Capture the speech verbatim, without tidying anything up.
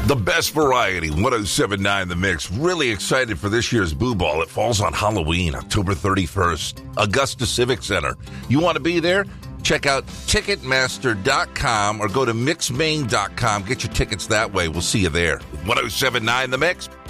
The best variety, one oh seven point nine The Mix. Really excited for this year's Boo Ball. It falls on Halloween, October thirty-first. Augusta Civic Center. You want to be there? Check out Ticketmaster dot com or go to Mix Maine dot com. Get your tickets that way. We'll see you there. one oh seven point nine The Mix.